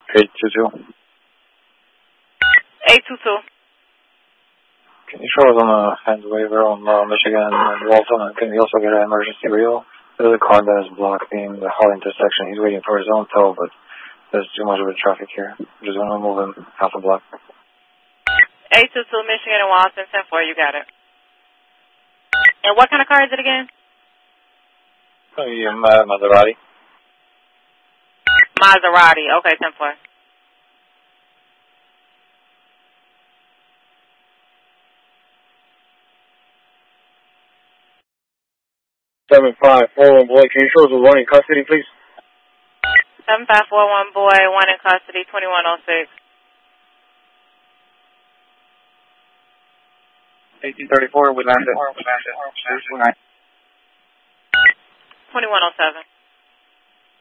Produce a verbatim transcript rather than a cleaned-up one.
eight two two. eight two two. Can you show us on a hands waiver on uh, Michigan and Walton? And can we also get an emergency reel? There's a car that is blocking the Hall intersection. He's waiting for his own tow, but there's too much of a traffic here. Just want to move him half a block. eight two two, Michigan and Walton, ten four, you got it. And what kind of car is it again? Oh, yeah, Maserati. Maserati, okay, ten four. seven five four one boy, can you show us the one in custody, please? seven five four one boy, one in custody, twenty-one oh six. eighteen thirty-four, we landed. We landed. twenty-one oh seven.